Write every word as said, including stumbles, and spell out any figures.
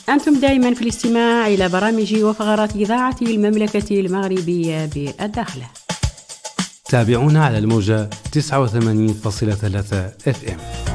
أنتم دائما في الاستماع إلى برامج وفقرات إذاعة المملكة المغربية بالداخل. تابعونا على الموجة تسعة وثمانين فاصلة ثلاثة إف إم.